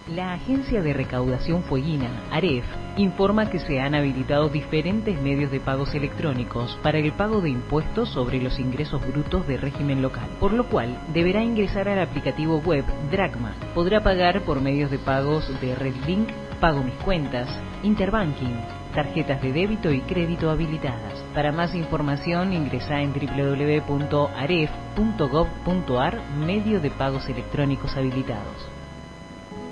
La Agencia de Recaudación Fueguina, AREF, informa que se han habilitado diferentes medios de pagos electrónicos para el pago de impuestos sobre los ingresos brutos de régimen local, por lo cual deberá ingresar al aplicativo web Dracma. Podrá pagar por medios de pagos de RedLink, Pago Mis Cuentas, Interbanking, tarjetas de débito y crédito habilitadas. Para más información ingresa en www.aref.gov.ar, medio de pagos electrónicos habilitados.